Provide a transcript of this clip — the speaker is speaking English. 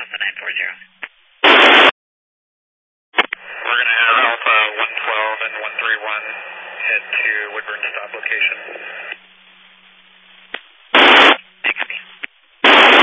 Alpha 940. We're going to have Alpha 112 and 131 head to Woodburn stop location.